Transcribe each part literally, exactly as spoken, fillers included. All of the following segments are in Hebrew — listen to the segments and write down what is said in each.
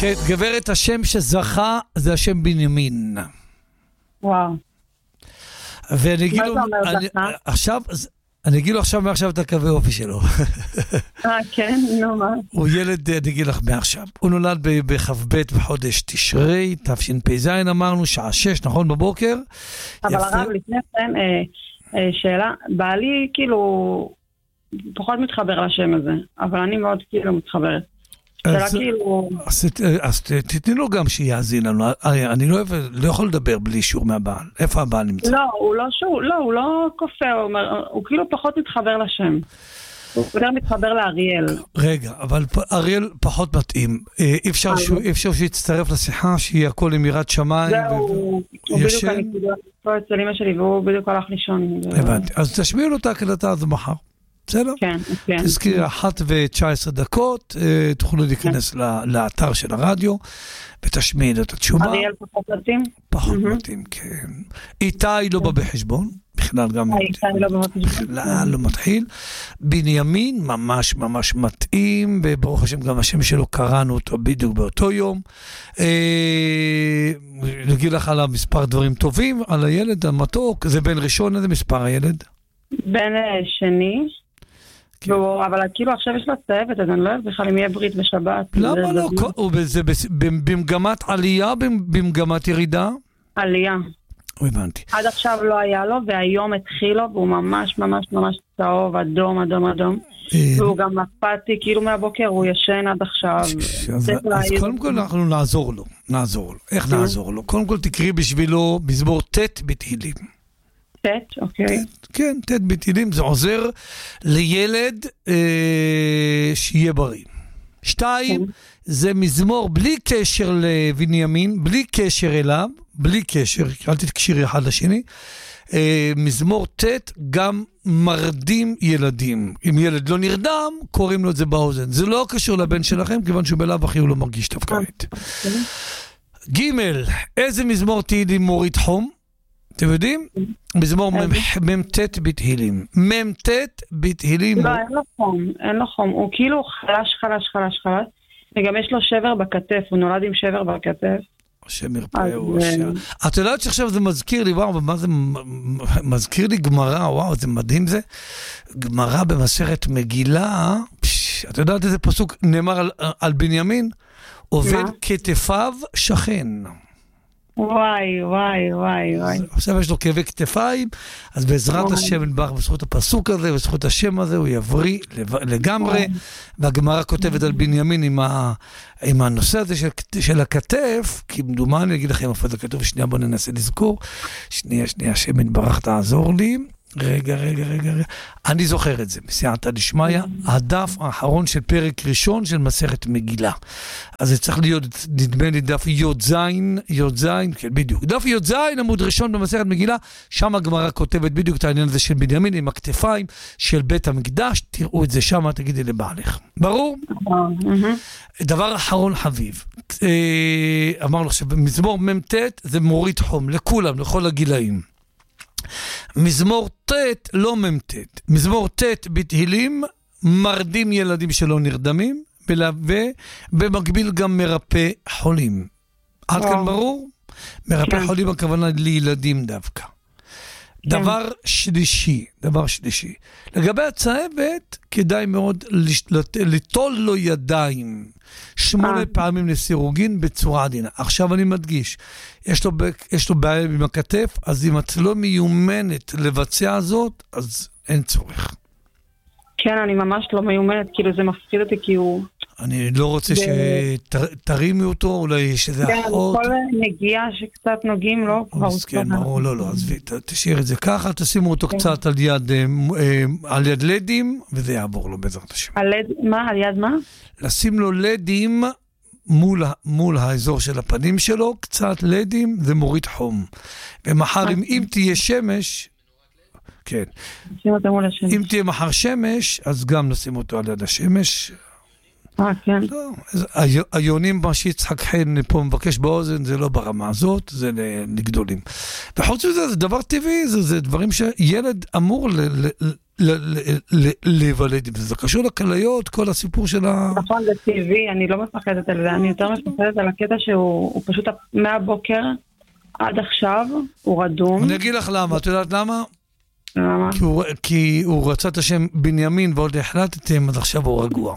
כן, גברת, השם שזכה זה השם בנימין. וואו. ואני אגיד מה לו, זה אומר אני- זכה? עכשיו, אני אגיד לו עכשיו מעכשיו את הקווי אופי שלו. אה, כן? נו, מה? הוא ילד, אני אגיד לך מעכשיו. הוא נולד ב- בכ"ב בחודש תשרי, תשפ"ז אמרנו, שעה שש, נכון, בבוקר. אבל יפה. הרב, לפני כן, אה, אה, שאלה, בעלי כאילו פחות מתחבר לשם הזה, אבל אני מאוד כאילו מתחברת. שאלה אז- כאילו, אז ת- אז ת- תתני לו גם שיאזין לנו. אני אני לא אוהב- לא יכול לדבר בלי אישור מהבעל. איפה הבעל נמצא? לא, הוא לא שהוא, לא, הוא לא כופה, הוא אומר, הוא כאילו פחות מתחבר לשם. הוא יותר מתחבר לאריאל. רגע, אבל פ- אריאל פחות מתאים. אה, אי אפשר אה, שהוא- לא. אי אפשר שיצטרף לשיחה, שיהיה הכל עם יראת שמיים. זהו, ו- הוא בדיוק ישן? הנקודה, פה אצל אמא שלי, והוא בדיוק הלך לישון. הבנתי. אז תשמיעו לו את ההקלטה הזו מחר. בסדר? כן, כן. תזכירי, אחת ותשע עשרה דקות, אה, תוכלו להיכנס ל- לאתר של הרדיו, ותשמיעי לו את התשובה. אריאל פחות מתאים? פחות מהמם. מתאים, כן. איתי לא בא בחשבון, בכלל גם... אה, איתי לא בא בחשבון. בכלל לא מתחיל. בנימין ממש ממש מתאים, וברוך השם גם השם שלו קראנו אותו בדיוק באותו יום. אה, נגיד לך עליו מספר דברים טובים, על הילד המתוק, זה בן ראשון, איזה מספר הילד? בן אה, שני, כן. והוא- אבל כאילו עכשיו יש לו צהבת, אז אני לא יודעת בכלל אם יהיה ברית בשבת. למה זה- לא? זה כל- הוא בזה- בס- במגמת עלייה, במגמת ירידה? עלייה. הבנתי. עד עכשיו לא היה לו, והיום התחיל לו, והוא ממש ממש ממש צהוב, אדום, אדום, אדום. אה, והוא גם אפתי, כאילו מהבוקר, הוא ישן עד עכשיו. אז צריך אז להעיר. קודם כל אנחנו נעזור לו, נעזור לו. איך נעזור לו? קודם כל תקראי בשבילו מזמור ט' בתהילים. ט', אוקיי. כן, ט' בתהילים, זה עוזר לילד אה, שיהיה בריא. שתיים, זה מזמור בלי קשר לבנימין, בלי קשר אליו, בלי קשר, אל תתקשרי אחד לשני. אה, מזמור ט' גם מרדים ילדים. אם ילד לא נרדם, קוראים לו את זה באוזן. זה לא קשור לבן שלכם, כיוון שהוא בלאו הכי הוא לא מרגיש טוב כעת. ג' איזה מזמור תהילים מוריד חום? אתם יודעים? מזמור מ"ט בתהילים. מ"ט בתהילים. לא, אין לו חום, אין לו חום. הוא כאילו חלש, חלש, חלש, חלש. וגם יש לו שבר בכתף, הוא נולד עם שבר בכתף. השם ירפאהו. אז, השם. את יודעת שעכשיו זה מזכיר לי, וואו, מה זה מ- מ- מזכיר לי גמרא, וואו, זה מדהים זה. גמרא במסכת מגילה, פש, את יודעת איזה פסוק נאמר על, על בנימין? עובד מה? כתפיו שכן. וואי, וואי, וואי, וואי. עכשיו יש לו כאבי כתפיים, אז בעזרת וואי. השם נדבך בזכות הפסוק הזה, בזכות השם הזה, הוא יבריא לב- לגמרי, וואי. והגמרא כותבת על בנימין עם, ה, עם הנושא הזה של, של הכתף, כי מדומה, אני אגיד לכם איפה זה כתוב, שנייה בוא ננסה לזכור, שנייה, שנייה, השם יתברך תעזור לי, רגע, רגע, רגע, רגע, אני זוכר את זה, בסייעתא דשמיא, הדף האחרון של פרק ראשון של מסכת מגילה. אז זה צריך להיות, נדמה לי, דף י"ז, י"ז, כן, בדיוק. דף י"ז, עמוד ראשון במסכת מגילה, שם הגמרא כותבת בדיוק את העניין הזה של בנימין עם הכתפיים של בית המקדש, תראו את זה שם, תגידי לבעלך. ברור? מהמם. דבר אחרון חביב, אה, אמרנו עכשיו, מזמור מ"ט זה מוריד חום, לכולם, לכל הגילאים. מזמור ט' לא מ"ט, מזמור ט' בתהילים מרדים ילדים שלא נרדמים, ובמקביל גם מרפא חולים. עד כאן וואו. ברור? מרפא כן. חולים הכוונה לילדים דווקא. דבר שלישי, דבר שלישי, לגבי הצהבת, כדאי מאוד לשת- ליטול לו ידיים, שמונה אה. פעמים לסירוגין בצורה עדינה. עכשיו אני מדגיש, יש לו, ב- יש לו בעיה עם הכתף, אז אם את לא מיומנת לבצע זאת, אז אין צורך. כן, אני ממש לא מיומנת, כאילו זה מפחיד אותי, כי הוא... אני לא רוצה שתרימי אותו, אולי יש איזה כן, אחות. כל נגיעה שקצת נוגעים לו, כבר הוא מסכן, סבבה. ברור, לא, לא, עזבי, ת- תשאיר את זה ככה, תשימו אותו קצת על יד, אה, אה, על יד לדים, וזה יעבור לו בעזרת השם. על יד, מה? על יד מה? לשים לו לדים מול, ה- מול האזור של הפנים שלו, קצת לדים, זה מוריד חום. ומחר, אם, אם תהיה שמש, כן, שים אותם מול השם. אם תהיה מחר שמש, אז גם נשים אותו על יד השמש. אה, כן. לא, אז היו- היונים, מה שיצחק חן פה מבקש באוזן, זה לא ברמה הזאת, זה ל- לגדולים. וחוץ מזה, זה דבר טבעי, זה, זה דברים שילד אמור ל, ל, להיוולד. זה קשור לכליות, כל הסיפור של ה... נכון, זה טבעי, אני לא מפחדת על זה, אני יותר מפחדת על הקטע שהוא פשוט מהבוקר עד עכשיו, הוא רדום. אני אגיד לך למה, את יודעת למה? למה? כי הוא, כי הוא רצה את השם בנימין, ועוד החלטתם, אז עכשיו הוא רגוע.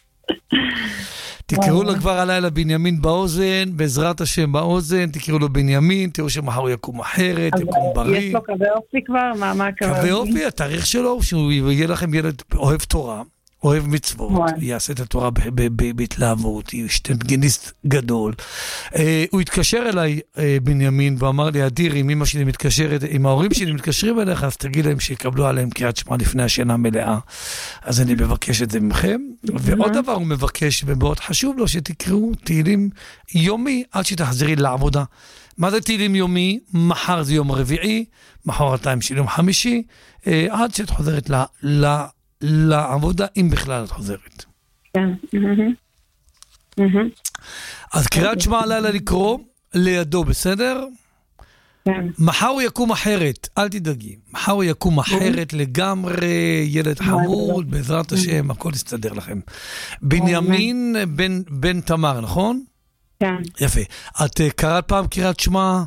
תקראו לו כבר הלילה בנימין באוזן, בעזרת השם באוזן, תקראו לו בנימין, תראו שמחר הוא יקום אחרת, יקום בריא. יש לו קווי אופי כבר? מה, מה הקווי אופי? קווי אופי, התאריך שלו, שהוא יהיה לכם ילד אוהב תורה, אוהב מצוות, יעשה את התורה בהתלהבות, יהיה שטנטגניסט גדול. הוא התקשר אליי, בנימין, ואמר לי, אדיר, אם אמא שלי מתקשרת, אם ההורים שלי מתקשרים אליך, אז תגיד להם שיקבלו עליהם קריאת שמע לפני השינה מלאה. אז אני מבקש את זה מכם. ועוד דבר הוא מבקש, ומאוד חשוב לו, שתקראו תהילים יומי, עד שתחזרי לעבודה. מה זה תהילים יומי? מחר זה יום רביעי, מחרתיים של יום חמישי, עד שאת חוזרת ל... לעבודה, אם בכלל את חוזרת. כן. אז קריאת שמע הלילה לקרוא לידו, בסדר? כן. מחר הוא יקום אחרת, אל תדאגי. מחר הוא יקום אחרת לגמרי, ילד חמוד, בעזרת השם, הכל יסתדר לכם. בנימין בן תמר, נכון? כן. יפה. את קראת פעם קריאת שמע...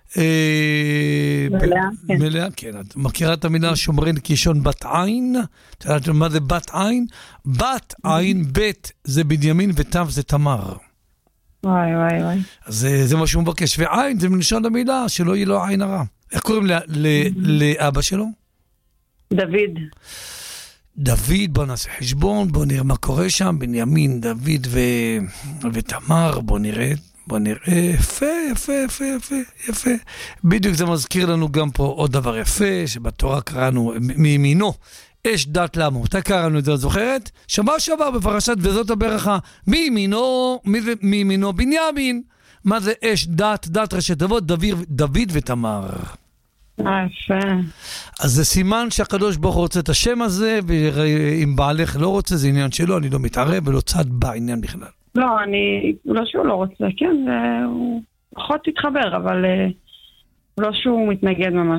מלאה, כן. את מכירה את המילה שומרין קישון בת עין? את יודעת מה זה בת עין? בת עין, בית זה בנימין ותו זה תמר. וואי וואי וואי. אז זה מה שהוא מבקש. ועין זה מלשון המילה שלא יהיה לו עין הרע. איך קוראים לאבא שלו? דוד. דוד, בוא נעשה חשבון, בוא נראה מה קורה שם. בנימין, דוד ותמר, בוא נראה. בוא נראה, יפה, יפה, יפה, יפה, יפה. בדיוק זה מזכיר לנו גם פה עוד דבר יפה, שבתורה קראנו מימינו, אש דת למה. מתי קראנו את זה, זוכרת? שבוע שעבר בפרשת וזאת הברכה, מימינו, מימינו בנימין. מה זה אש דת, דת ראשי תיבות, דוד ותמר. אה, יפה. אז זה סימן שהקדוש ברוך הוא רוצה את השם הזה, ואם בעלך לא רוצה, זה עניין שלו, אני לא מתערב ולא צד בעניין בכלל. לא, אני, לא שהוא לא רוצה, כן, הוא פחות תתחבר, אבל לא שהוא מתנגד ממש.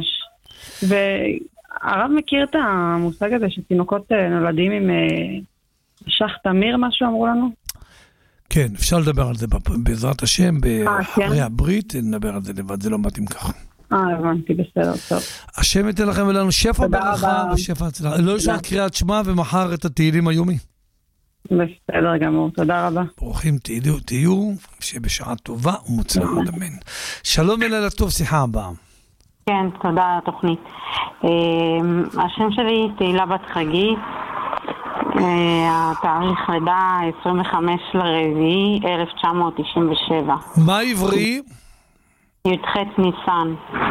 והרב מכיר את המושג הזה שתינוקות נולדים עם שח תמיר, מה שאמרו לנו? כן, אפשר לדבר על זה בעזרת השם, אחרי הברית, נדבר על זה לבד, זה לא מתאים ככה. אה, הבנתי, בסדר, טוב. השם ייתן לכם ולנו שפע ברכה ושפע הצלחה. לא יש קריאת שמע ומחר את התהילים היומי. בסדר גמור, תודה רבה. ברוכים תהיו, תהיו, שבשעה טובה ומוצלחת, אמן. שלום אלילה טוב, שיחה הבאה. כן, תודה על התוכנית. השם שלי תהילה בת חגית, התאריך לידה עשרים וחמישה לרביעי אלף תשע מאות תשעים ושבע. מה עברי? י"ח ניסן.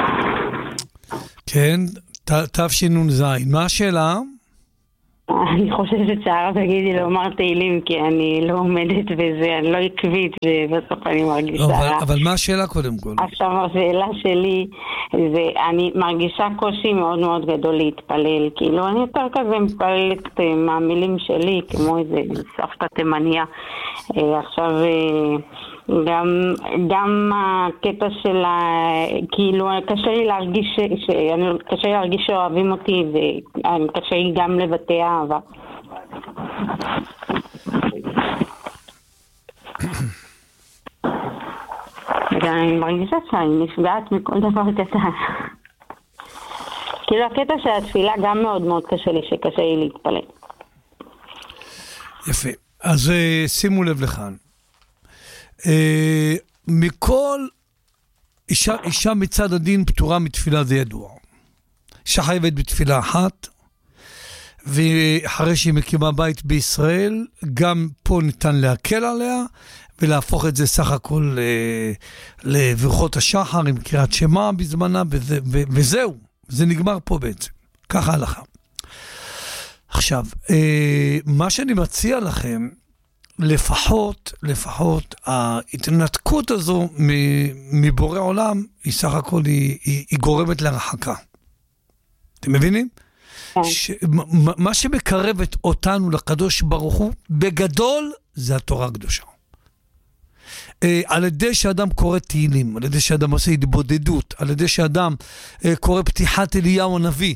כן, תשנ"ז. מה השאלה? אני חושבת שהרב תגיד לי לומר תהילים, כי אני לא עומדת בזה, אני לא עקבית, ובסוף אני מרגישה... אבל, אבל מה השאלה קודם כל? עכשיו, השאלה שלי, זה, אני מרגישה קושי מאוד מאוד גדול להתפלל, כאילו אני יותר כזה מתפללת מהמילים שלי, כמו איזה סבתא תימניה. עכשיו... גם, גם הקטע של ה... כאילו, קשה לי להרגיש ש... ש... קשה לי להרגיש שאוהבים אותי, וקשה לי גם לבטא אהבה. וגם אני מרגישה שאני נפגעת מכל דבר קטן. כאילו, הקטע של התפילה גם מאוד מאוד קשה לי, שקשה לי להתפלל. יפה. אז שימו לב לכאן. Uh, מכל אישה, אישה מצד הדין פטורה מתפילה, זה ידוע. אישה חייבת בתפילה אחת, ואחרי שהיא מקימה בית בישראל, גם פה ניתן להקל עליה, ולהפוך את זה סך הכל uh, לברכות השחר עם קריאת שמע בזמנה, וזה, ו, וזהו, זה נגמר פה בעצם. ככה הלכה. עכשיו, uh, מה שאני מציע לכם, לפחות, לפחות, ההתנתקות הזו מבורא עולם, היא סך הכל, היא, היא, היא גורמת להרחקה. אתם מבינים? ש, מה שמקרבת אותנו לקדוש ברוך הוא, בגדול, זה התורה הקדושה. על ידי שאדם קורא תהילים, על ידי שאדם עושה התבודדות, על ידי שאדם קורא פתיחת אליהו הנביא,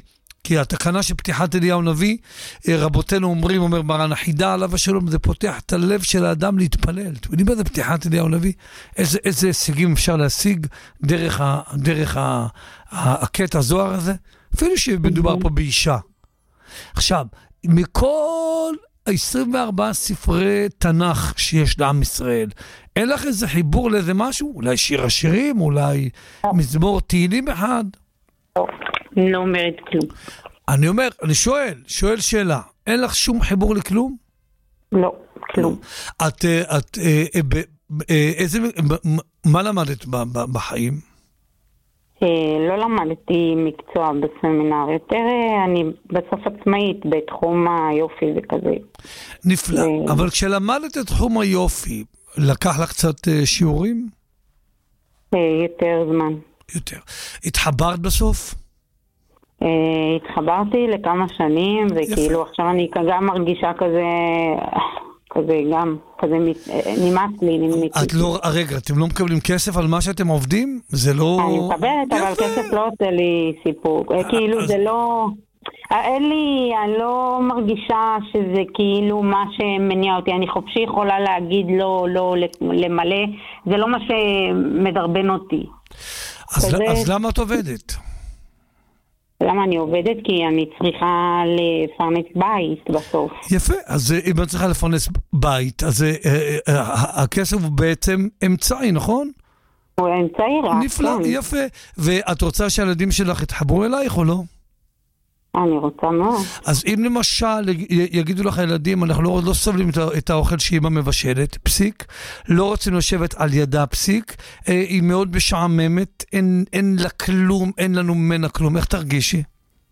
כי התקנה של פתיחת אליהו נביא, רבותינו אומרים, אומר מרן החידה עליו השלום, זה פותח את הלב של האדם להתפלל. אתם יודעים מה זה פתיחת אליהו נביא? איזה, איזה הישגים אפשר להשיג דרך, ה, דרך ה, ה, הקטע הזוהר הזה? אפילו שמדובר פה באישה. עכשיו, מכל ה-עשרים וארבעה ספרי תנ"ך שיש לעם ישראל, אין לך איזה חיבור לאיזה משהו? אולי שיר השירים, אולי מזמור תהילים אחד? לא, לא אומרת כלום. אני אומר, אני שואל, שואל שאלה, אין לך שום חיבור לכלום? לא, כלום. את, את, איזה, מה למדת בחיים? לא למדתי מקצוע בסמינר, יותר אני בסוף עצמאית בתחום היופי וכזה. נפלא, אבל כשלמדת את תחום היופי, לקח לך קצת שיעורים? יותר זמן. יותר. התחברת בסוף? התחברתי לכמה שנים, וכאילו עכשיו אני גם מרגישה כזה, כזה גם, כזה נמאס לי, נמאס לי. את לא, רגע, אתם לא מקבלים כסף על מה שאתם עובדים? זה לא... אני מקבלת, אבל כסף לא עושה לי סיפוק. כאילו זה לא... אין לי, אני לא מרגישה שזה כאילו מה שמניע אותי. אני חופשי יכולה להגיד לא, לא, למלא. זה לא מה שמדרבן אותי. אז, כזה... אז למה את עובדת? למה אני עובדת? כי אני צריכה לפרנס בית בסוף. יפה, אז אם את צריכה לפרנס בית, אז הכסף הוא בעצם אמצעי, נכון? הוא אמצעי רק. נפלא, יפה. ואת רוצה שהילדים שלך יתחברו אלייך או לא? אני רוצה מאוד. אז אם למשל יגידו לך ילדים, אנחנו לא, לא סובלים את האוכל שאמא מבשלת, פסיק, לא רוצים לשבת על ידה, פסיק, אה, היא מאוד משעממת, אין, אין לה כלום, אין לנו ממנה כלום, איך תרגישי?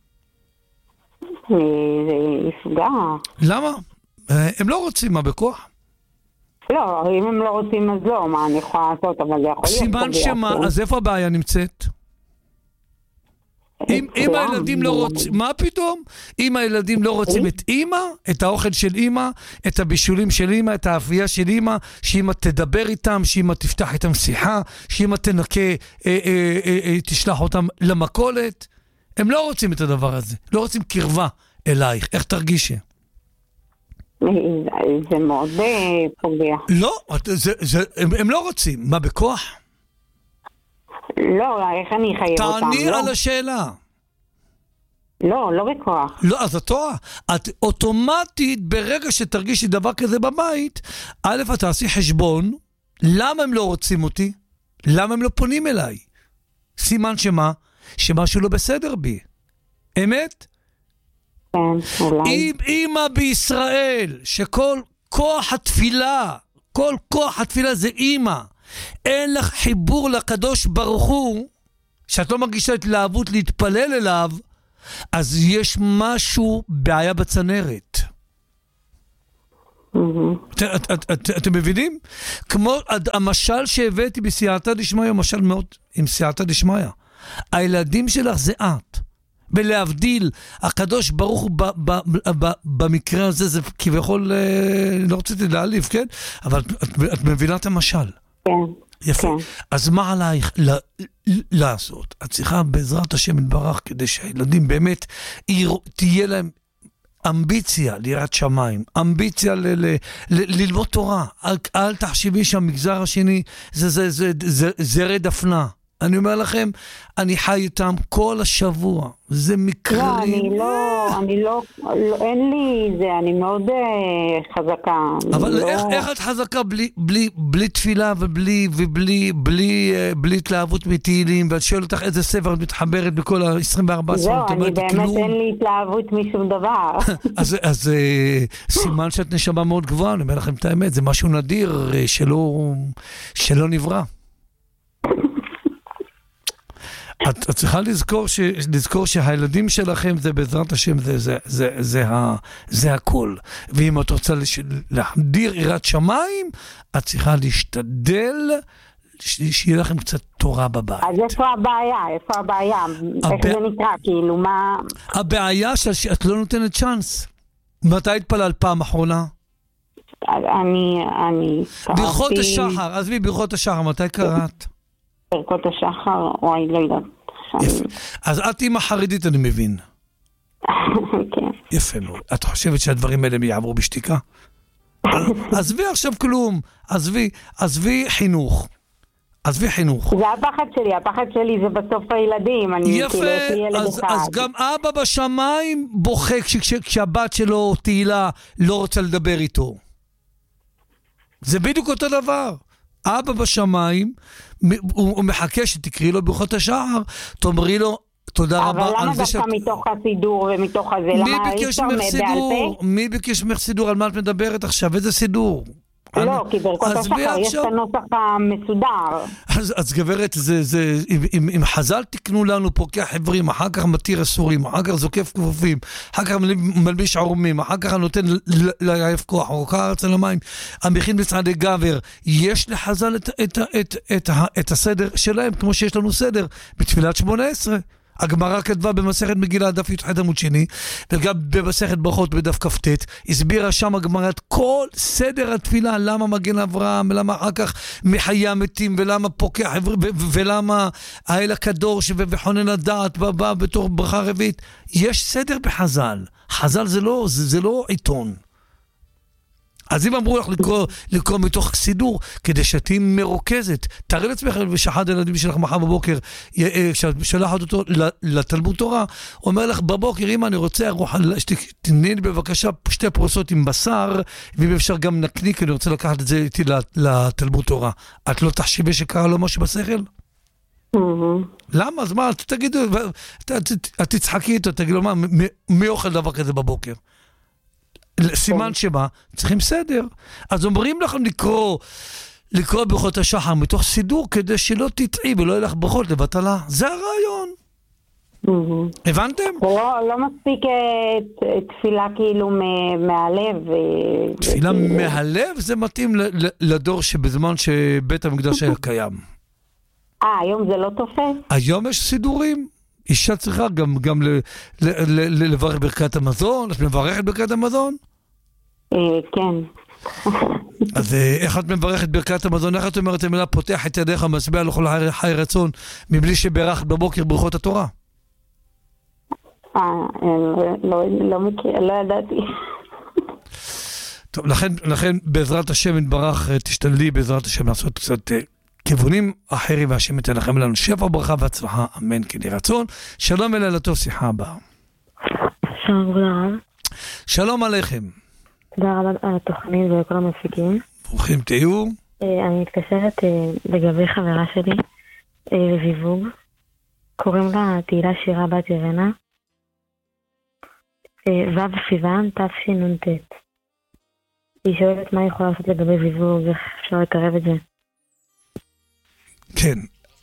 זה יפגע. למה? אה, הם לא רוצים, מה בכוח? לא, אם הם לא רוצים אז לא, מה אני יכולה לעשות, אבל זה יכול להיות... סימן שמה, אז איפה הבעיה נמצאת? אם, אם הילדים לא רוצים, מה פתאום? אם הילדים לא רוצים את אמא, את האוכל של אמא, את הבישולים של אמא, את האפייה של אמא, שאמא תדבר איתם, שאמא תפתח איתם שיחה, שאמא תנקה, אה, אה, אה, אה, תשלח אותם למכולת, הם לא רוצים את הדבר הזה, לא רוצים קרבה אלייך, איך תרגישי? זה מאוד פוגע. לא, זה, זה, הם, הם לא רוצים, מה בכוח? לא, איך אני חייב אותם? תעני על השאלה. לא, לא בכוח. לא, אז את טועה. את אוטומטית, ברגע שתרגישי דבר כזה בבית, א', את תעשי חשבון, למה הם לא רוצים אותי? למה הם לא פונים אליי? סימן שמה? שמשהו לא בסדר בי. אמת? כן, אולי. אם אמא בישראל, שכל כוח התפילה, כל כוח התפילה זה אמא, אין לך חיבור לקדוש ברוך הוא, שאת לא מרגישה התלהבות להתפלל אליו, אז יש משהו, בעיה בצנרת. אתם מבינים? כמו המשל שהבאתי בסייעתא דשמיא, משל מאוד עם סייעתא דשמיא. הילדים שלך זה את. ולהבדיל, הקדוש ברוך הוא במקרה הזה, זה כביכול, לא רציתי להעליב, כן? אבל את מבינה את המשל. כן. יפה. אז מה עלייך לעשות? את צריכה בעזרת השם יתברך, כדי שהילדים באמת תהיה להם אמביציה ליראת שמיים, אמביציה ללמוד תורה. אל תחשבי שהמגזר השני זה זרי דפנה. אני אומר לכם, אני חי איתם כל השבוע. זה מקרים. לא, אני לא, אני לא, אין לי זה, אני מאוד חזקה. אבל איך את חזקה בלי תפילה ובלי, ובלי, בלי, בלי התלהבות מתהילים, ואת שואל אותך איזה ספר את מתחברת בכל ה-עשרים וארבע ספר. לא, אני באמת אין לי התלהבות משום דבר. אז סימן שאת נשמה מאוד גבוהה, אני אומר לכם את האמת, זה משהו נדיר שלא נברא. את, את צריכה לזכור, ש, לזכור שהילדים שלכם זה בעזרת השם, זה, זה, זה, זה, ה, זה הכל. ואם את רוצה לש, להחדיר יראת שמיים, את צריכה להשתדל שיהיה לכם קצת תורה בבית. אז איפה הבעיה? איפה הבעיה? הבע... איך זה נקרא? כאילו מה... הבעיה שאת לא נותנת צ'אנס. מתי התפלל פעם אחרונה? אני, אני... ברכות השחר, עזבי, ברכות השחר, מתי קראת? ברכות השחר, וואי, לא יודעת. אז את אימא חרדית, אני מבין. כן. יפה מאוד. את חושבת שהדברים האלה יעברו בשתיקה? עזבי עכשיו כלום, עזבי, עזבי חינוך. עזבי חינוך. זה הפחד שלי, הפחד שלי זה בסוף הילדים. יפה, אז, אז גם אבא בשמיים בוכה כש, כשהבת שלו תהילה לא רוצה לדבר איתו. זה בדיוק אותו דבר. אבא בשמיים, הוא, הוא מחכה שתקראי לו ברכות השחר, תאמרי לו, תודה רבה. אבל למה דווקא מתוך הסידור ומתוך הזה? למה אי אפשר בעל פה? מי ביקש ממך סידור? על מה את מדברת עכשיו? איזה סידור? לא, כי ברכות השחר יש את הנוסח המסודר. אז גברת, אם חז"ל תקנו לנו פוקח עברים, אחר כך מתיר אסורים, אחר כך זוקף כפופים, אחר כך מלביש ערומים, אחר כך נותן לעייף כוח, או קרץ על המים, המכין בצעדי גבר, יש לחז"ל את הסדר שלהם, כמו שיש לנו סדר בתפילת שמונה עשרה. הגמרא כתבה במסכת מגילה דף י"ח עמוד שני, וגם במסכת ברכות בדף כ"ט, הסבירה שם הגמרא את כל סדר התפילה, למה מגן אברהם, ולמה אחר כך מחיי המתים, ולמה פוקח, ולמה האל הקדוש וחונן הדעת בא בתור ברכה רביעית. יש סדר בחז"ל. חז"ל זה לא, זה, זה לא עיתון. אז אם אמרו לך לקרוא, לקרוא מתוך סידור, כדי שתהי מרוכזת, תארי לעצמך ושחד הילדים שלך מחר בבוקר, שלחת אותו לתלמוד תורה, אומר לך בבוקר, אמא אני רוצה, תתני לי בבקשה שתי פרוסות עם בשר, ואם אפשר גם נקניק, אני רוצה לקחת את זה איתי לתלמוד תורה. את לא תחשיבי שקרה לו משהו בשכל? למה? אז מה, תגידו, את תצחקי איתו, תגידו, מה, מי אוכל דבר כזה בבוקר? סימן שמה, צריכים סדר. אז אומרים לכם לקרוא, לקרוא ברכות השחר מתוך סידור, כדי שלא תטעי ולא ילך ברכות לבטלה. זה הרעיון. הבנתם? לא מספיק תפילה כאילו מהלב. תפילה מהלב זה מתאים לדור שבזמן שבית המקדש היה קיים. אה, היום זה לא תופס? היום יש סידורים. אישה צריכה גם, גם ל, ל, ל, לברך ברכת המזון. את מברכת ברכת המזון? כן. אז איך את מברכת ברכת המזון? איך את אומרת המילה פותח את ידיך משביע לכל חי רצון, מבלי שברכת בבוקר ברכות התורה? אה, לא, לא מכיר, לא ידעתי. טוב, לכן, לכן בעזרת השם יתברך, תשתדלי בעזרת השם לעשות קצת כיוונים אחרים, והשם ייתן לכם לנו שפע ברכה והצלחה, אמן כן יהי רצון. שלום אלילה טוב, שיחה הבאה. שלום רב. שלום עליכם. תודה רבה על התוכנית ולכל המפיקים. ברוכים תהיו. אני מתקשרת לגבי חברה שלי לזיווג, קוראים לה תהילה שירה בת אירנה, ו' סיוון תשנ"ט. היא שואלת מה היא יכולה לעשות לגבי זיווג, איך אפשר לקרב את זה. כן.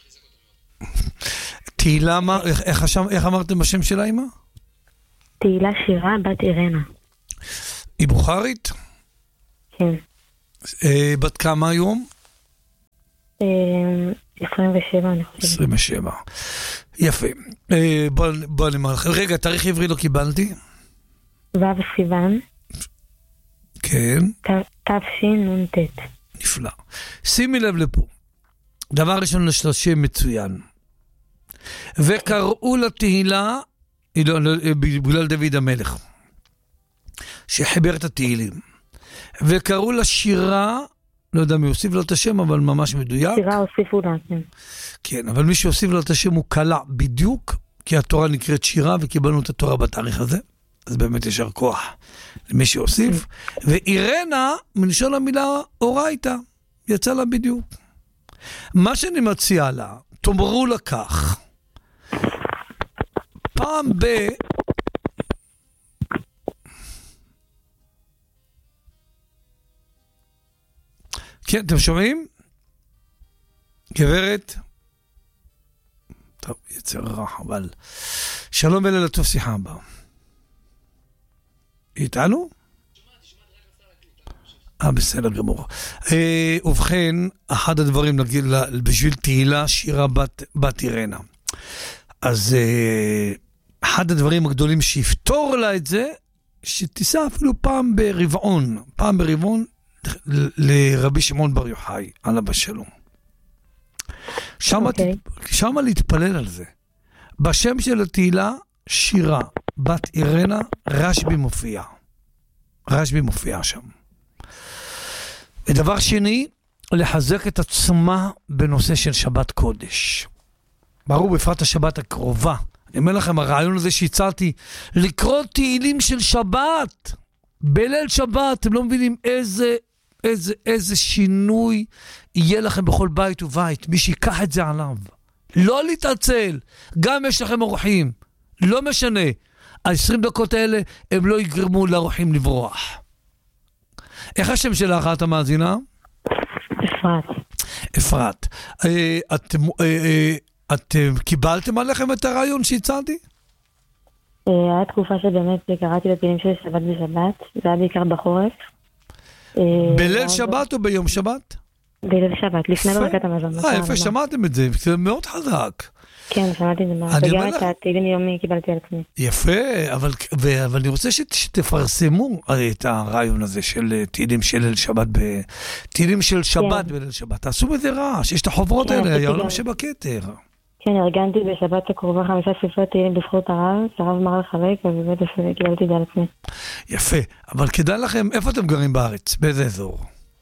תהילה, איך, איך, איך אמרתם בשם שלה, אמא? תהילה שירה בת אירנה. היא בוכרית? כן. אה, בת כמה היום? אה, עשרים ושבע, אני חושבת. עשרים ושבע. יפה. אה, בוא, בוא נאמר לך. רגע, תאריך עברי לא קיבלתי. ו' סיוון. כן. תשנ"ט. נפלא. שימי לב לפה. דבר ראשון לשלושים מצוין. וקראו לתהילה, בגלל דוד המלך, שחיבר את התהילים. וקראו לשירה, לא יודע מי הוסיף לו את השם, אבל ממש מדויק. שירה הוסיפו לה, כן. כן, אבל מי שהוסיף לו את השם הוא קלה בדיוק, כי התורה נקראת שירה, וקיבלנו את התורה בתאריך הזה. אז באמת ישר כוח למי שהוסיף. ואירנה, מלשון המילה אורייתא, יצא לה בדיוק. מה שאני מציע לה, תאמרו לה כך, פעם ב... כן, אתם שומעים? גברת? טוב, יצר רע, אבל... שלום אלה לטוב, שיחה הבאה. איתנו? אה, בסדר גמור. אה, ובכן, אחד הדברים נגיד לה, בשביל תהילה שירה בת, בת אירנה. אז אה, אחד הדברים הגדולים שיפתור לה את זה, שתיסע אפילו פעם ברבעון, פעם ברבעון, לרבי שמעון בר יוחאי, עליו השלום. שמה, okay. שמה להתפלל על זה. בשם של התהילה, שירה. בת אירנה, רשבי מופיע. רשבי מופיע שם. ודבר שני, לחזק את עצמה בנושא של שבת קודש. ברור, בפרט השבת הקרובה. אני אומר לכם, הרעיון הזה שהצעתי, לקרוא תהילים של שבת, בליל שבת, אתם לא מבינים איזה, איזה, איזה שינוי יהיה לכם בכל בית ובית, מי שיקח את זה עליו. לא להתעצל, גם יש לכם אורחים, לא משנה. ה-עשרים דקות האלה, הם לא יגרמו לאורחים לברוח. איך השם שלך, את המאזינה? אפרת. אפרת. אה, את, אה, אה, את אה, קיבלתם עליכם את הרעיון שהצעתי? היה תקופה שבאמת קראתי לתהילים של שבת בשבת, זה היה בעיקר בחורף. בליל שבת או ביום שבת? בליל שבת, לפני ברכת המזון. אה, יפה, שמעתם את זה, זה מאוד חזק. כן, שמעתי את זה מאוד. וגם את התהילים יומי קיבלתי על עצמי. יפה, אבל, אבל אני רוצה שתפרסמו את הרעיון הזה של תהילים של ליל שבת, תהילים של שבת בליל שבת. תעשו בזה רעש, יש את החוברות האלה, העולם שבכתר. כן, ארגנתי בשבת הקרובה חמישה ספרי תהילים בזכות הרב, שהרב אמר לחלק, ובאמת קיבלתי את זה על עצמי. יפה, אבל כדאי לכם, איפה אתם גרים בארץ? באיזה אזור?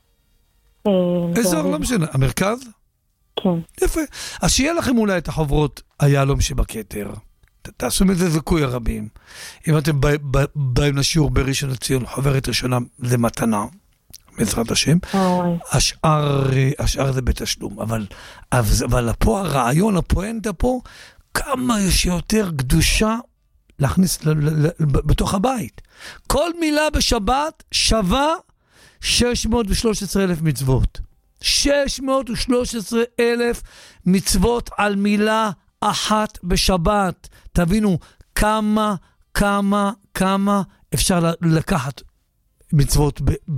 אזור, לא משנה, המרכז? כן. יפה. אז שיהיה לכם אולי את החוברות היהלום שבכתר. תעשו מזה זיכוי הרבים. אם אתם באים לשיעור בראשון לציון, חוברת ראשונה זה מתנה, בעזרת השם. השאר, השאר זה בתשלום. אבל, אבל פה הרעיון, הפואנטה פה, כמה יש יותר קדושה להכניס ל, ל, ל, בתוך הבית. כל מילה בשבת שווה שש מאות ושלוש עשרה אלף מצוות. שש מאות ושלוש עשרה אלף מצוות על מילה אחת בשבת. תבינו כמה, כמה, כמה אפשר לקחת מצוות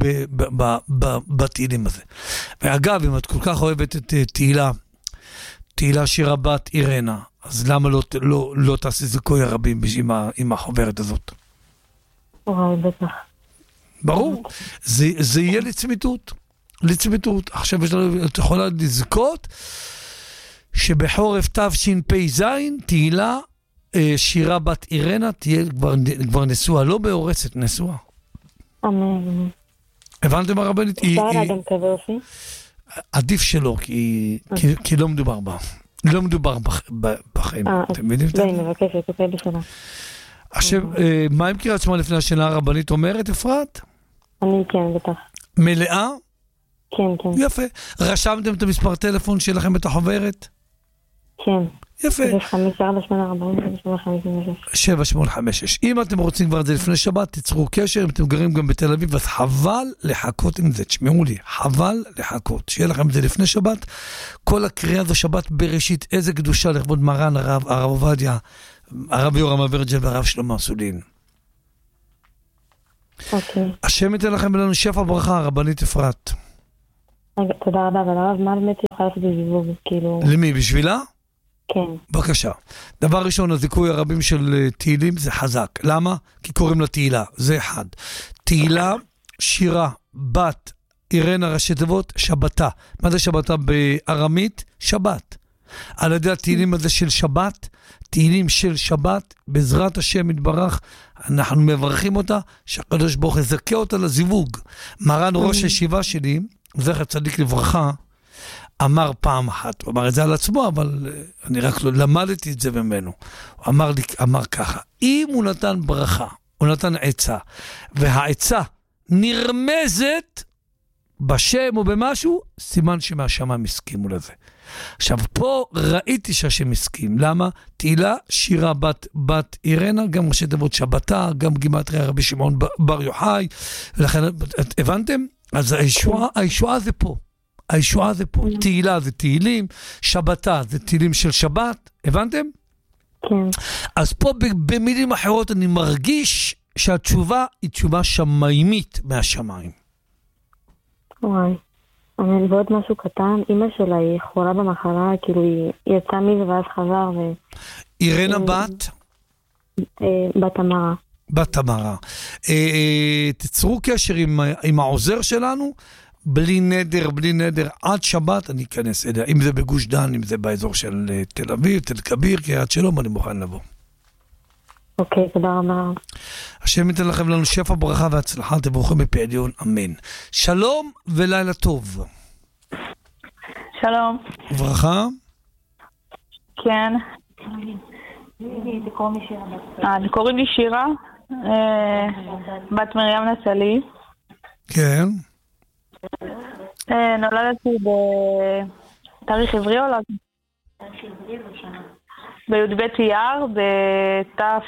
בתהילים הזה. ואגב, אם את כל כך אוהבת את תהילה, תהילה שירה בת אירנה, אז למה לא, לא, לא תעשי זיכוי הרבים עם, עם החוברת הזאת? וואי, בטח. ברור. זה, זה יהיה לצמיתות. לצמיתות. עכשיו את יכולה לזכות שבחורף תשפ"ז תהילה שירה בת אירנה תהיה כבר, כבר נשואה, לא בהורסת, נשואה. אמן. הבנתם הרבנית? אפשר לאדם כזה אופי? עדיף שלא, כי, כי, כי לא מדובר בה. לא מדובר בחיים. אתם מבינים? די, מבקשת, אוקיי בשנה. עכשיו, מה עם קריאת שמע לפני השנה הרבנית אומרת, אפרת? אני כן, בטח. מלאה? כן, כן. יפה. רשמתם את המספר טלפון שלכם את החוברת? כן. יפה. חמש ארבע שמונה ארבעים שבע חמש שש. שבע שמונה חמש שש. אם אתם רוצים כבר את זה לפני שבת, תצרו קשר. אם אתם גרים גם בתל אביב, אז חבל לחכות עם זה. תשמעו לי, חבל לחכות. שיהיה לכם את זה לפני שבת. כל הקריאה זו שבת בראשית, איזה קדושה לכבוד מרן הרב, הרב עובדיה, הרב יורם אברג'ל והרב שלמה סולין. אוקיי. השם ייתן לכם ולנו שפע ברכה, הרבנית אפרת. תודה רבה, אבל הרב, מה באמת יוכל לעשות בזיווג, כאילו... למי, בשבילה? כן. בבקשה. דבר ראשון, הזיכוי הרבים של תהילים זה חזק. למה? כי קוראים לה תהילה. זה אחד. תהילה, שירה, בת, אירנה, ראשי תיבות, שבתה. מה זה שבתה בארמית? שבת. על ידי התהילים הזה של שבת, תהילים של שבת, בעזרת השם יתברך, אנחנו מברכים אותה, שהקדוש ברוך יזכה אותה לזיווג. מרן ראש הישיבה שלי, זכר צדיק לברכה, אמר פעם אחת, הוא אמר את זה על עצמו, אבל אני רק לא למדתי את זה ממנו. הוא אמר לי, אמר ככה, אם הוא נתן ברכה, הוא נתן עצה, והעצה נרמזת בשם או במשהו, סימן שמהשמיים הסכימו לזה. עכשיו, פה ראיתי שהשם הסכים. למה? תהילה, שירה בת, בת אירנה, גם ראשי תיבות שבתה, גם גימטריה רבי שמעון בר יוחאי, ולכן, הבנתם? אז הישועה, הישועה זה פה. הישועה זה פה. תהילה זה תהילים, שבתה זה תהילים של שבת, הבנתם? כן. אז פה במילים אחרות אני מרגיש שהתשובה היא תשובה שמיימית מהשמיים. וואי. אני ועוד משהו קטן, אמא שלה היא חולה במחלה, כאילו היא יצאה מזה ואז חזר ו... אירנה בת? בת תמרה. בת תמרה. תצרו קשר עם העוזר שלנו, בלי נדר, בלי נדר, עד שבת אני אכנס אליה, אם זה בגוש דן, אם זה באזור של תל אביב, תל כביר, קריית שלום, אני מוכן לבוא. אוקיי, תודה רבה. השם ייתן לכם לנו שפע ברכה והצלחה, תבורכו מפי עליון, אמן. שלום ולילה טוב. שלום. וברכה? כן. אה, קוראים לי שירה, בת מרים נטלי. כן. נולדתי בתאריך עברי או לא? בי"ב אייר, בתף...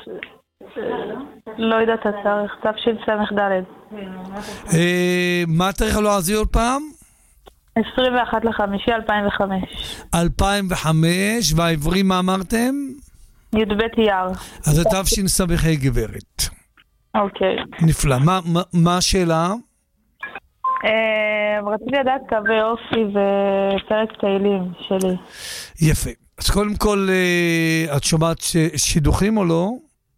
לא יודעת התאריך, תשס"ד. מה התאריך הלועזי עוד פעם? עשרים ואחד לחמישי אלפיים וחמש. אלפיים וחמש, והעברי מה אמרתם? י"ב אייר. אז זה תשס"ה גברת. אוקיי. נפלא. מה, מה, מה השאלה? רציתי לדעת קווי אופי ופרק תהילים שלי. יפה. אז קודם כל, את שומעת שידוכים או לא?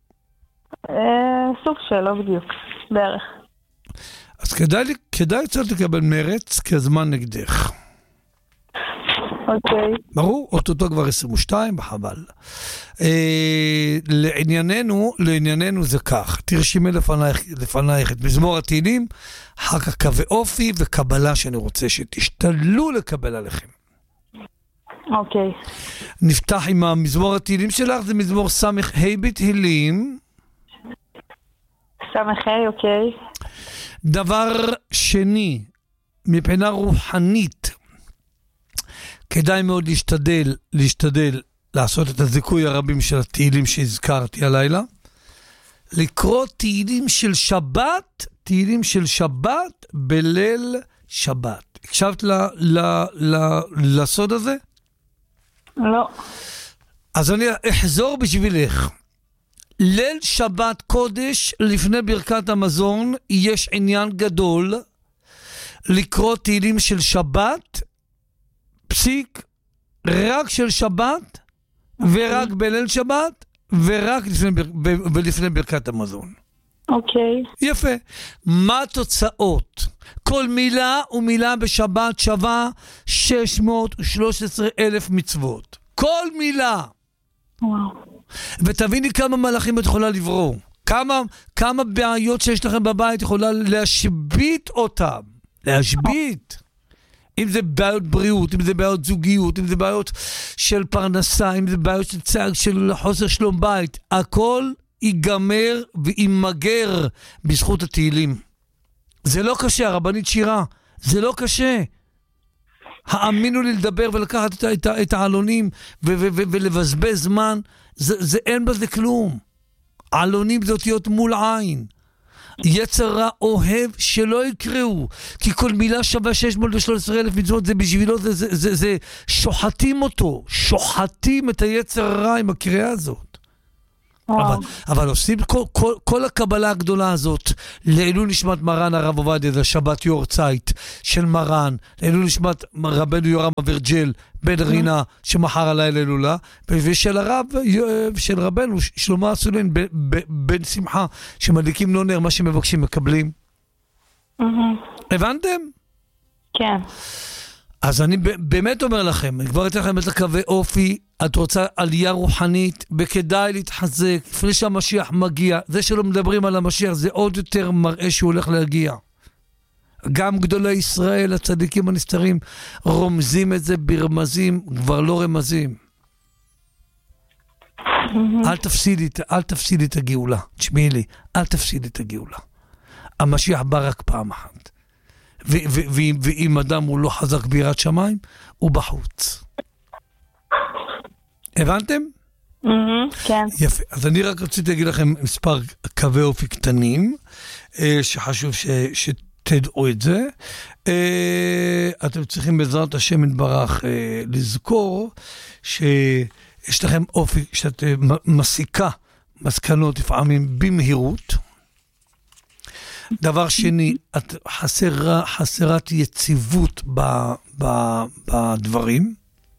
סוג של, לא בדיוק. בערך. אז כדאי, כדאי קצת לקבל מרץ, כי הזמן נגדך. אוקיי. ברור, אוטוטו כבר עשרים ושתיים, בחבל. אה, לענייננו, לענייננו זה כך. תרשימי לפנייך, לפנייך את מזמור התהילים, אחר כך קווי אופי וקבלה שאני רוצה שתשתלו לקבל עליכם. אוקיי. נפתח עם המזמור התהילים שלך, זה מזמור סמך ה' בתהילים. סמך ה', אוקיי. דבר שני, מבחינה רוחנית, כדאי מאוד להשתדל, להשתדל לעשות את הזיכוי הרבים של התהילים שהזכרתי הלילה. לקרוא תהילים של שבת, תהילים של שבת בליל שבת. הקשבת ל, ל, ל, לסוד הזה? לא. אז אני אחזור בשבילך. ליל שבת קודש לפני ברכת המזון יש עניין גדול לקרוא תהילים של שבת, פסיק, רק של שבת ורק בליל שבת ורק לפני, ולפני ברכת המזון. אוקיי. יפה. מה התוצאות? כל מילה ומילה בשבת שווה שש מאות ושלוש עשרה אלף מצוות. כל מילה. וואו. ותביני כמה מלאכים את יכולה לברוא. כמה, כמה בעיות שיש לכם בבית יכולה להשבית אותם. להשבית. אם זה בעיות בריאות, אם זה בעיות זוגיות, אם זה בעיות של פרנסה, אם זה בעיות של צעק, של חוסר שלום בית. הכל ייגמר וימגר בזכות התהילים. זה לא קשה, הרבנית שירה. זה לא קשה. האמינו לי לדבר ולקחת את, את, את העלונים ו- ו- ו- ולבזבז זמן. זה, זה אין בזה כלום. עלונים זה אותיות מול עין. יצרה אוהב שלא יקראו, כי כל מילה שווה שש מאות ושלוש עשרה אלף מצוות, זה בשבילו, זה, זה, זה, זה שוחטים אותו, שוחטים את היצר הרע עם הקריאה הזאת. אבל, אבל עושים כל, כל, כל הקבלה הגדולה הזאת לעילוי נשמת מרן הרב עובדיה, זה שבת יורצייט של מרן, לעילוי נשמת רבנו יורם אברג'ל בן רינה שמחר הלילה הילולה, ושל הרב של רבנו שלמה אסולין בן שמחה שמדליקים נונר, מה שמבקשים מקבלים. הבנתם? כן. אז אני באמת אומר לכם, אני כבר אתן לכם את הקווי אופי, את רוצה עלייה רוחנית, וכדאי להתחזק, לפני שהמשיח מגיע, זה שלא מדברים על המשיח, זה עוד יותר מראה שהוא הולך להגיע. גם גדולי ישראל, הצדיקים הנסתרים, רומזים את זה ברמזים, כבר לא רמזים. אל תפסידי, אל תפסידי את הגאולה, תשמעי לי, אל תפסידי את הגאולה. המשיח בא רק פעם אחת. ואם אדם הוא לא חזק ביראת שמיים, הוא בחוץ. הבנתם? כן. יפה. אז אני רק רציתי להגיד לכם מספר קווי אופי קטנים, שחשוב שתדעו את זה. אתם צריכים בעזרת השם יתברך לזכור שיש לכם אופי, שאת מסיקה מסקנות לפעמים במהירות. דבר שני, את חסרה, חסרת יציבות ב, ב, בדברים.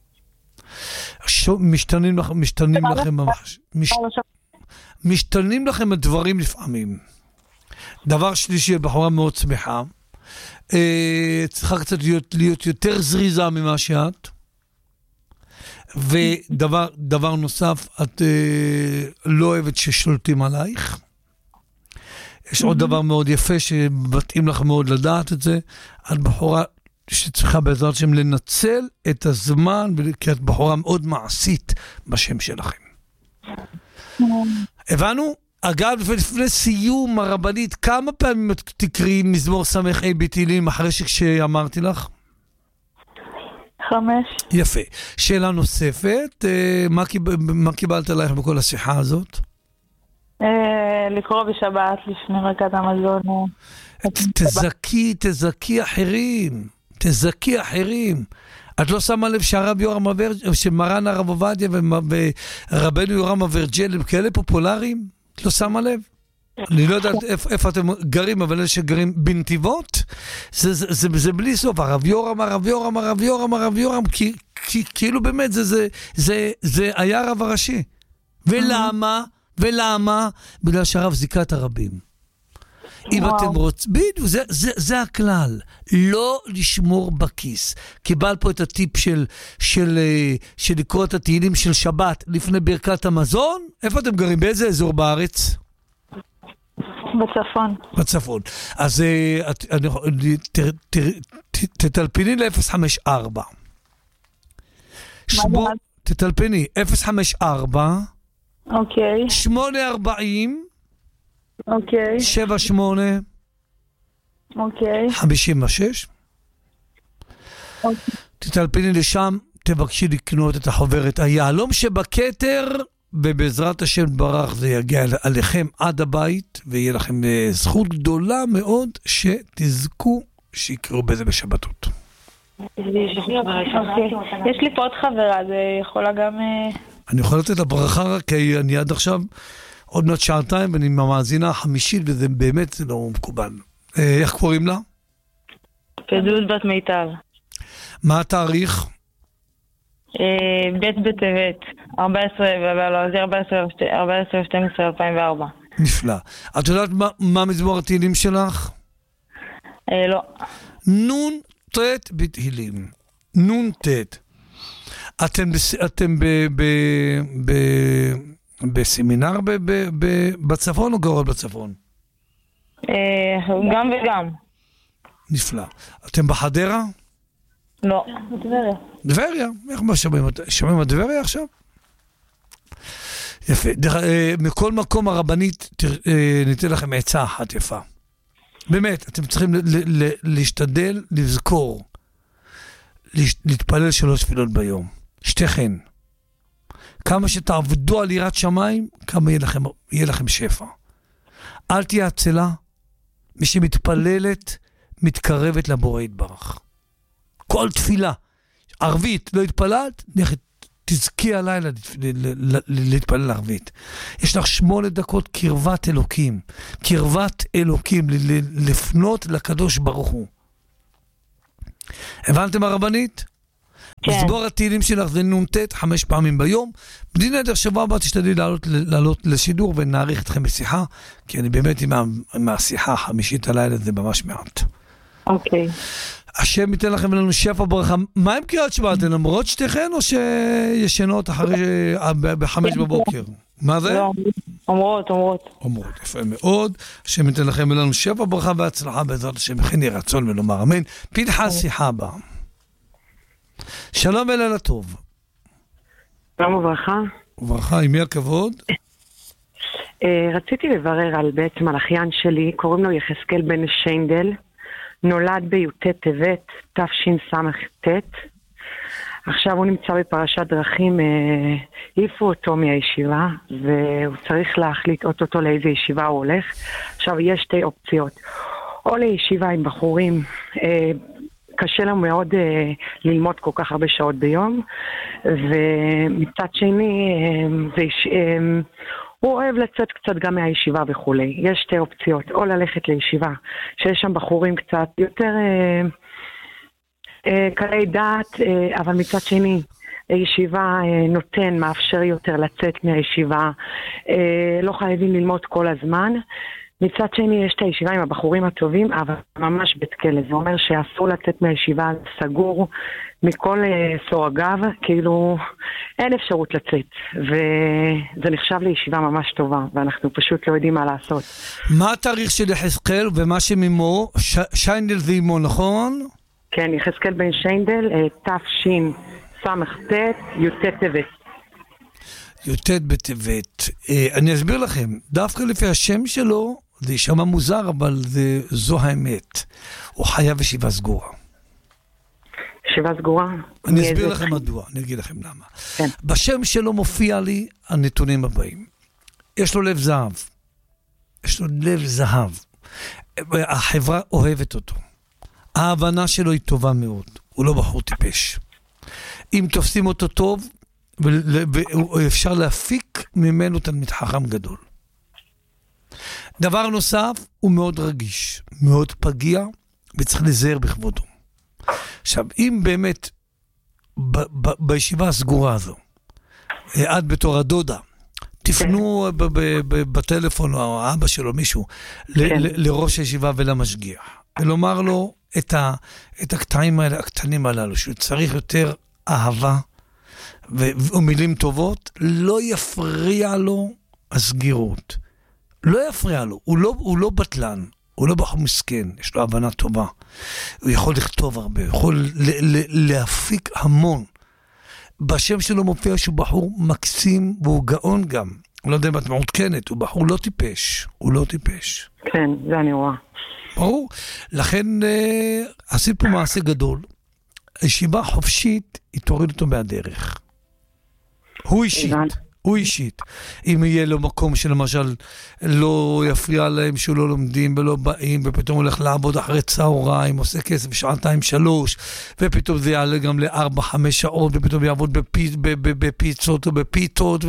משתנים, משתנים לכם, מש, משתנים לכם הדברים לפעמים. דבר שלישי, בחורה מאוד שמחה, צריכה קצת להיות, להיות יותר זריזה ממה שאת, ודבר דבר נוסף, את אה, לא אוהבת ששולטים עלייך. יש עוד דבר מאוד יפה שמתאים לך מאוד לדעת את זה. את בחורה שצריכה בעזרת השם לנצל את הזמן, כי את בחורה מאוד מעשית בשם שלכם. הבנו? אגב, לפני סיום הרבנית, כמה פעמים את תקראי מזמור סמך אי בתהילים אחרי שאמרתי לך? חמש. יפה. שאלה נוספת, מה, קיב... מה קיבלת עלייך בכל השיחה הזאת? לקרוא בשבת לפני ברכת המזון. תזכי, תזכי אחרים. תזכי אחרים. את לא שמה לב שהרב יורם אברג'ל, שמרן הרב עובדיה ורבנו יורם אברג'ל הם כאלה פופולריים? את לא שמה לב? אני לא יודעת איפה, איפה אתם גרים, אבל אלה שגרים בנתיבות, זה, זה, זה, זה בלי סוף. הרב יורם, הרב יורם, הרב יורם, הרב יורם, כי, כי, כאילו באמת זה, זה, זה, זה היה הרב הראשי. ולמה? ולמה? בגלל שהרב זיקה את הרבים. אם אתם רוצים, בדיוק, זה, זה, זה הכלל. לא לשמור בכיס. קיבל פה את הטיפ של, של, של לקרוא את התהילים של שבת לפני ברכת המזון. איפה אתם גרים? באיזה אזור בארץ? בצפון. בצפון. אז תטלפיני ל-אפס חמש ארבע. תטלפיני אפס חמש ארבע. אוקיי. שמונה ארבעים. אוקיי. שבע שמונה. אוקיי. חמישים ושש. תטלפיני לשם, תבקשי לקנות את החוברת היהלום שבכתר, ובעזרת השם ברח זה יגיע עליכם עד הבית, ויהיה לכם זכות גדולה מאוד שתזכו שיקראו בזה בשבתות. יש לי פה עוד חברה, זה יכולה גם... אני יכול לתת לברכה, כי אני עד עכשיו עוד מעט שעתיים, ואני מהמאזינה החמישית, וזה באמת זה לא מקובל. איך קוראים לה? פדות בת מיטל. מה התאריך? בית בטבת, ארבע עשרה שתים עשרה אלפיים וארבע. נפלא. את יודעת מה מזמור התהילים שלך? לא. נון תת בתהילים. נון תת. אתם אתם בסמינר בצפון או גרות בצפון? גם וגם. נפלא. אתם בחדרה? לא, בטבריה. דבריה? איך מה שומעים? שומעים על דבריה עכשיו? יפה. מכל מקום הרבנית ניתן לכם עצה אחת יפה. באמת, אתם צריכים להשתדל, לזכור, להתפלל שלוש תפילות ביום. שתיכן. כמה שתעבדו על יראת שמיים, כמה יהיה לכם, יהיה לכם שפע. אל תהיה עצלה. מי שמתפללת, מתקרבת לבורא יתברך. כל תפילה, ערבית, לא התפללת, תזכי הלילה להתפלל ערבית. יש לך שמונה דקות קרבת אלוקים, קרבת אלוקים, לפנות לקדוש ברוך הוא. הבנתם הרבנית? כן. מזמור התהילים שלך זה נ"ט חמש פעמים ביום. בלי נדר שבוע הבא תשתדלי לעלות, לעלות לשידור ונעריך אתכם בשיחה, כי אני באמת עם, עם השיחה החמישית הלילה זה ממש מעט. אוקיי. השם ייתן לכם לנו שפע ברכה. מה עם קריאת שמע? אתן למרות שתיכן או שישנות אחרי בחמש בבוקר? מה זה? לא, אומרות, אומרות. אומרות, יפה מאוד. השם ייתן לכם לנו שפע ברכה והצלחה בעזרת השם. וכן יהי רצון ולומר אמן. פנחס שיחה הבאה. שלום ולילה טוב. שלום וברכה. וברכה, עם מי הכבוד? רציתי לברר על בעצם על אחיין שלי, קוראים לו יחזקאל בן שיינדל, נולד בי"ט טבת, תשס"ט. עכשיו הוא נמצא בפרשת דרכים, העיפו אותו מהישיבה, והוא צריך להחליט אותו לאיזה ישיבה הוא הולך. עכשיו יש שתי אופציות, או לישיבה עם בחורים, קשה לו מאוד אה, ללמוד כל כך הרבה שעות ביום, ומצד שני, אה, זה, אה, הוא אוהב לצאת קצת גם מהישיבה וכולי. יש שתי אופציות, או ללכת לישיבה, שיש שם בחורים קצת יותר אה, אה, קלי דעת, אה, אבל מצד שני, הישיבה אה, נותן, מאפשר יותר לצאת מהישיבה, אה, לא חייבים ללמוד כל הזמן, מצד שני יש את הישיבה עם הבחורים הטובים, אבל ממש בית כלא. זה אומר שאסור לצאת מהישיבה, סגור, מכל סורגב, כאילו אין אפשרות לצאת, וזה נחשב לישיבה ממש טובה, ואנחנו פשוט לא יודעים מה לעשות. מה התאריך של יחזקאל ומה שמימו? ש... שיינדל זה אימו, נכון? כן, יחזקאל בן שיינדל, תש"ן ס"ט, י"ט טבת. י"ט בטבת. אני אסביר לכם, דווקא לפי השם שלו, זה יישמע מוזר, אבל זה, זו האמת. הוא חייב ישיבה סגורה. ישיבה סגורה? אני אסביר לכם מדוע, אני אגיד לכם למה. כן. בשם שלו מופיע לי הנתונים הבאים. יש לו לב זהב. יש לו לב זהב. החברה אוהבת אותו. ההבנה שלו היא טובה מאוד. הוא לא בחור טיפש. אם תופסים אותו טוב, ואפשר להפיק ממנו תלמיד חכם גדול. דבר נוסף, הוא מאוד רגיש, מאוד פגיע, וצריך לזהר בכבודו. עכשיו, אם באמת ב- ב- בישיבה הסגורה הזו, עד בתור הדודה, תפנו ב- ב- ב- בטלפון או האבא שלו, מישהו, ל- ל- לראש הישיבה ולמשגיח, ולומר לו את, ה- את הקטעים האלה, הקטנים הללו, שהוא צריך יותר אהבה ו- ומילים טובות, לא יפריע לו הסגירות. לא יפריע לו, הוא לא, הוא לא בטלן, הוא לא בחור מסכן, יש לו הבנה טובה. הוא יכול לכתוב הרבה, הוא יכול ל- ל- להפיק המון. בשם שלו מופיע שהוא בחור מקסים, והוא גאון גם. אני לא יודע אם את מעודכנת, הוא בחור לא טיפש, הוא לא טיפש. כן, זה אני רואה. ברור. לכן אה, עשית פה מעשה גדול. הישיבה חופשית, היא תוריד אותו מהדרך. הוא אישית. הוא אישית. אם יהיה לו מקום שלמשל לא יפריע להם שהוא לא לומדים ולא באים, ופתאום הולך לעבוד אחרי צהריים, עושה כסף שעתיים שלוש, ופתאום זה יעלה גם לארבע, חמש שעות, ופתאום יעבוד בפיצות או בפיתות,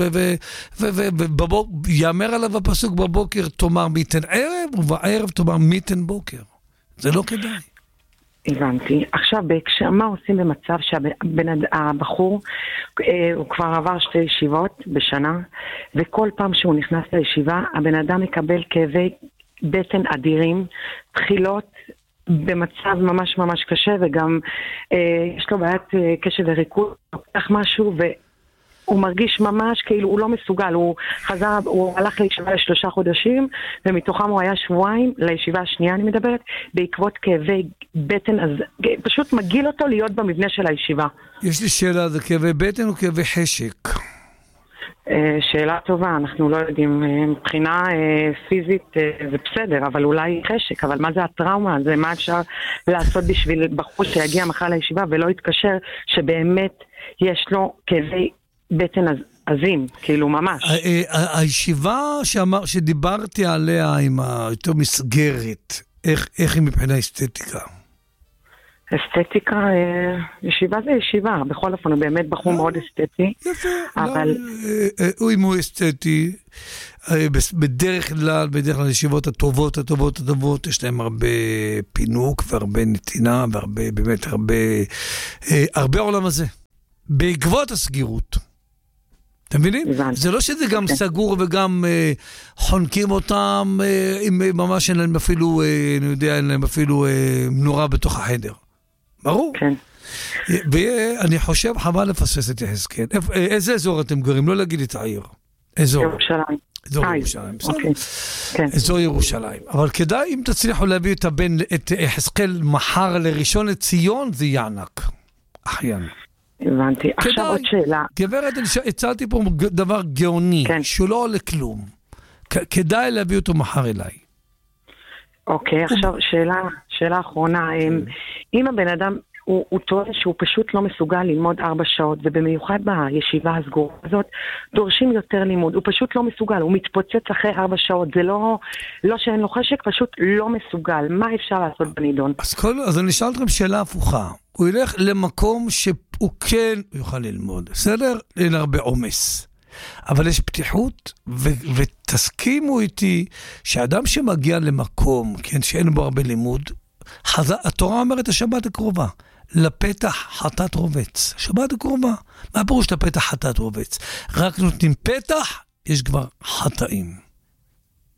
ויאמר עליו הפסוק בבוקר, תאמר מיתן ערב, ובערב תאמר מיתן בוקר. זה לא כדאי. הבנתי. עכשיו, בהקשר, מה עושים במצב שהבחור, אה, הוא כבר עבר שתי ישיבות בשנה, וכל פעם שהוא נכנס לישיבה, הבן אדם מקבל כאבי בטן אדירים, תחילות במצב ממש ממש קשה, וגם אה, יש לו בעיית אה, קשב וריכוז, לוקח משהו ו... הוא מרגיש ממש כאילו הוא לא מסוגל, הוא חזר, הוא הלך לישיבה לשלושה חודשים, ומתוכם הוא היה שבועיים, לישיבה השנייה אני מדברת, בעקבות כאבי בטן, אז פשוט מגיל אותו להיות במבנה של הישיבה. יש לי שאלה, זה כאבי בטן או כאבי חשק? שאלה טובה, אנחנו לא יודעים, מבחינה פיזית זה בסדר, אבל אולי חשק, אבל מה זה הטראומה? זה מה אפשר לעשות בשביל בחור שיגיע מחר לישיבה ולא יתקשר, שבאמת יש לו כאבי בטן עזים, כאילו ממש. הישיבה שדיברתי עליה עם היותר מסגרת, איך היא מבחינה אסתטיקה? אסתטיקה, ישיבה זה ישיבה, בכל אופן הוא באמת בחור מאוד אסתטי. יפה, אם הוא אסתטי, בדרך כלל, בדרך כלל ישיבות הטובות, הטובות, הטובות, יש להם הרבה פינוק והרבה נתינה והרבה, באמת הרבה, הרבה עולם הזה. בעקבות הסגירות. אתם מבינים? זה לא שזה גם סגור וגם חונקים אותם, אם ממש אין להם אפילו, אני יודע, אין להם אפילו מנורה בתוך החדר. ברור? כן. ואני חושב חבל לפספס את יחזקאל. איזה אזור אתם גרים? לא להגיד את העיר. אזור. ירושלים. אזור ירושלים. אזור ירושלים. אבל כדאי אם תצליחו להביא את הבן, את יחזקאל מחר לראשון לציון, זה יענק. אחיין. הבנתי. עכשיו עוד שאלה. גברת, הצעתי פה דבר גאוני, שהוא לא עולה כלום. כדאי להביא אותו מחר אליי. אוקיי, עכשיו שאלה, שאלה אחרונה. אם הבן אדם, הוא, הוא טוען שהוא פשוט לא מסוגל ללמוד ארבע שעות, ובמיוחד בישיבה הסגורה הזאת, דורשים יותר לימוד. הוא פשוט לא מסוגל, הוא מתפוצץ אחרי ארבע שעות. זה לא, לא שאין לו חשק, פשוט לא מסוגל. מה אפשר לעשות בנידון? אז, כל, אז אני אשאל אתכם שאלה הפוכה. הוא ילך למקום שהוא כן יוכל ללמוד. בסדר? אין הרבה עומס. אבל יש פתיחות, ו- ותסכימו איתי שאדם שמגיע למקום, כן, שאין בו הרבה לימוד, חז... התורה אומרת השבת הקרובה, לפתח חטאת רובץ. שבת הקרובה. מה פירוש לפתח חטאת רובץ? רק נותנים פתח, יש כבר חטאים.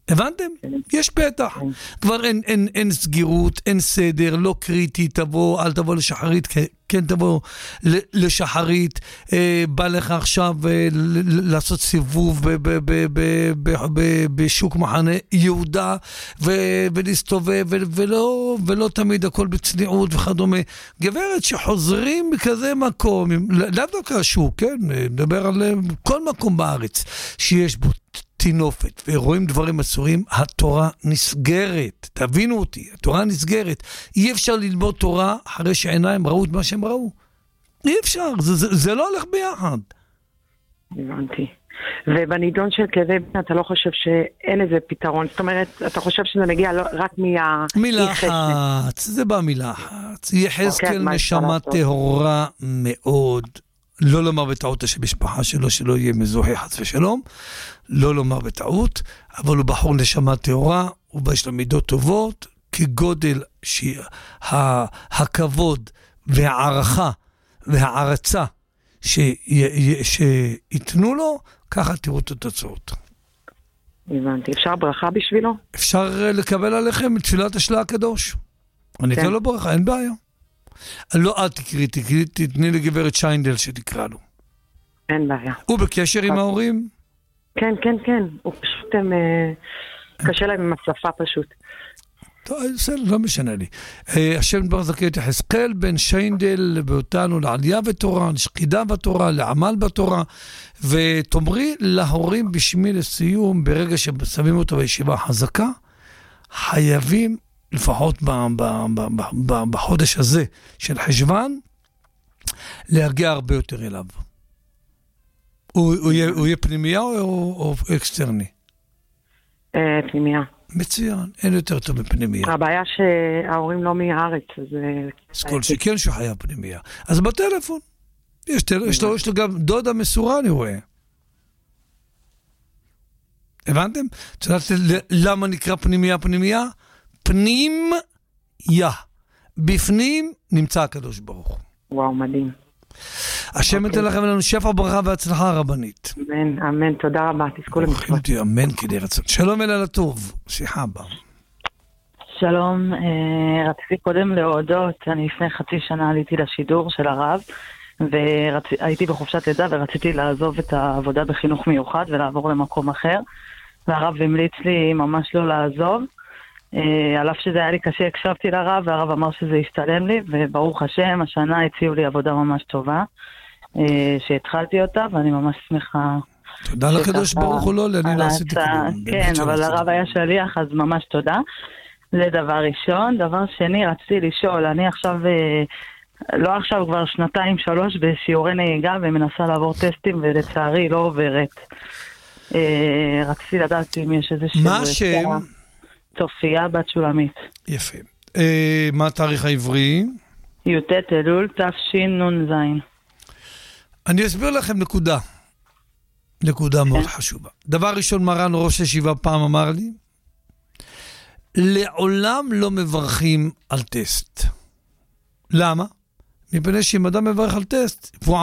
הבנתם? יש פתח. כבר אין, אין, אין סגירות, אין סדר, לא קריטי, תבוא, אל תבוא לשחרית, כן תבוא לשחרית, אה, בא לך עכשיו אה, לעשות סיבוב ב, ב, ב, ב, ב, ב, בשוק מחנה יהודה, ו, ולהסתובב, ו, ולא, ולא תמיד הכל בצניעות וכדומה. גברת שחוזרים מכזה מקום, לאו דווקא השוק, כן? נדבר על כל מקום בארץ שיש בו תינופת, ורואים דברים אסורים, התורה נסגרת. תבינו אותי, התורה נסגרת. אי אפשר ללמוד תורה אחרי שעיניים ראו את מה שהם ראו. אי אפשר, זה, זה, זה לא הולך ביחד. הבנתי. ובנידון של כאבי בטן, אתה לא חושב שאין איזה פתרון? זאת אומרת, אתה חושב שזה מגיע רק מה... מלחץ, זה בא מלחץ. יחזקאל נשמה טהורה מאוד. לא לומר בטעות שבמשפחה שלו שלא יהיה מזוהה חס ושלום, לא לומר בטעות, אבל הוא בחור נשמה טהורה, הוא יש לו מידות טובות, כגודל שה, הכבוד והערכה והערצה שיתנו לו, ככה תראו את התוצאות. הבנתי. אפשר ברכה בשבילו? אפשר לקבל עליכם את תפילת השלה הקדוש. אני אתן לו ברכה, אין בעיה. לא, אל תקרי, תקרי, תתני לגברת שיינדל שתקרא לו. אין בעיה. הוא בקשר עם ההורים? כן, כן, כן. הוא פשוט, הם, קשה להם עם השפה פשוט. טוב, בסדר, לא משנה לי. השם דבר זכי את יחזקאל בן שיינדל באותנו לעלייה בתורה, לשקידה בתורה, לעמל בתורה, ותאמרי להורים בשמי לסיום, ברגע ששמים אותו בישיבה חזקה, חייבים לפחות בחודש הזה של חשבן, להרגיע הרבה יותר אליו. הוא יהיה פנימיה או אקסטרני? פנימיה. מצוין, אין יותר טוב בפנימיה. הבעיה שההורים לא מהארץ, אז... אז כל שכן שהוא חייב פנימיה. אז בטלפון, יש לו גם דודה מסורה, אני רואה. הבנתם? את יודעת למה נקרא פנימיה פנימיה? פנים יה. בפנים נמצא הקדוש ברוך. וואו, מדהים. השם ייתן לכם לנו שפע ברכה והצלחה הרבנית. אמן, אמן, תודה רבה, תזכו למצוות. אמן כדי רצון. שלום אלה לטוב, שיחה הבאה. שלום, רציתי קודם להודות, אני לפני חצי שנה עליתי לשידור של הרב, והייתי בחופשת לידה ורציתי לעזוב את העבודה בחינוך מיוחד ולעבור למקום אחר, והרב המליץ לי ממש לא לעזוב, על אף שזה היה לי קשה, הקשבתי לרב, והרב אמר שזה ישתלם לי, וברוך השם, השנה הציעו לי עבודה ממש טובה, שהתחלתי אותה, ואני ממש שמחה. תודה לקדוש ברוך הוא, לא, אני לא עשיתי כלום. כן, אבל הרב היה שליח, אז ממש תודה. זה דבר ראשון. דבר שני, רציתי לשאול, אני עכשיו, לא עכשיו, כבר שנתיים, שלוש, בשיעורי נהיגה, ומנסה לעבור טסטים, ולצערי לא עוברת. רציתי לדעת אם יש איזה מה השם? צופיה בת שולמית. יפה. אה, מה התאריך העברי? י"ט אלול תשנ"ז. אני אסביר לכם נקודה. נקודה מאוד חשובה. דבר ראשון, מרן ראש הישיבה פעם אמר לי, לעולם לא מברכים על טסט. למה? מפני שאם אדם מברך על טסט, והוא